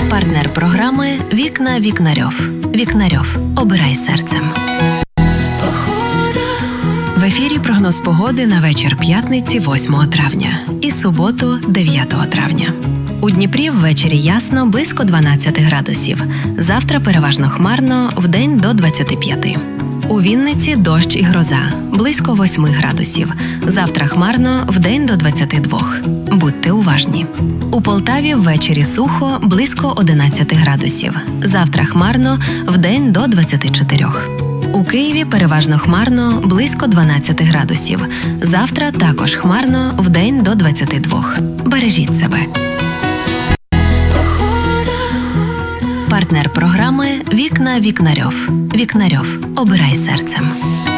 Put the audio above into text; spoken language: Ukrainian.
Партнер програми «Вікна Вікнарьов». Вікнарьов. Обирай серцем. В ефірі прогноз погоди на вечір п'ятниці 8 травня і суботу 9 травня. У Дніпрі ввечері ясно, близько 12 градусів. Завтра переважно хмарно, вдень до 25. У Вінниці дощ і гроза, близько 8 градусів. Завтра хмарно, вдень до 22. Будьте уважні. У Полтаві ввечері сухо, близько 11 градусів. Завтра хмарно, вдень до 24. У Києві переважно хмарно, близько 12 градусів. Завтра також хмарно, вдень до 22. Бережіть себе. Партнер програми «Вікна Вікнарьов». Вікнарьов. Обирай серцем.